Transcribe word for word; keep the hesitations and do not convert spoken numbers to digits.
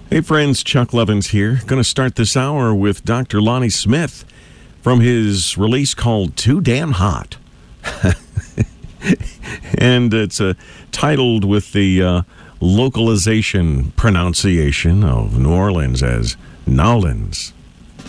Hey friends, Chuck Levins here. Going to start this hour with Doctor Lonnie Smith from his release called Too Damn Hot. And it's uh, titled with the uh, localization pronunciation of New Orleans as Nolans.